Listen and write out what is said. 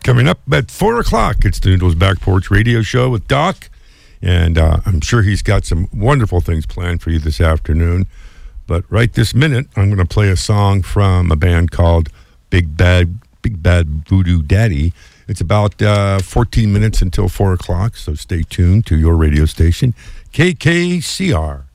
Coming up at 4 o'clock, it's the Noodles Back Porch Radio Show with Doc. And I'm sure he's got some wonderful things planned for you this afternoon. But right this minute, I'm going to play a song from a band called Big Bad Voodoo Daddy. It's about 14 minutes until 4 o'clock, so stay tuned to your radio station, KKCR.